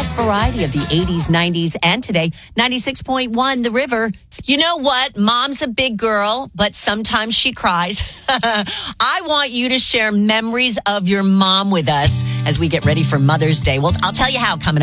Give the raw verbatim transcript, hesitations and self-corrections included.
diverse variety of the eighties, nineties, and today. ninety-six point one, The River. You know what? Mom's a big girl, but sometimes she cries. I want you to share memories of your mom with us as we get ready for Mother's Day. Well, I'll tell you how coming up.